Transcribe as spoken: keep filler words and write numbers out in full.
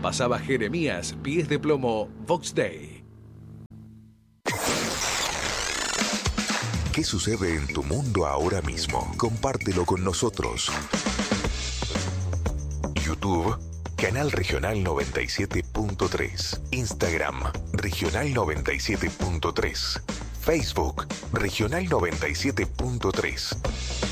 Pasaba Jeremías, Pies de Plomo, Vox Day. ¿Qué sucede en tu mundo ahora mismo? Compártelo con nosotros. YouTube, Canal Regional noventa y siete punto tres. Instagram, Regional noventa y siete punto tres. Facebook, Regional noventa y siete punto tres.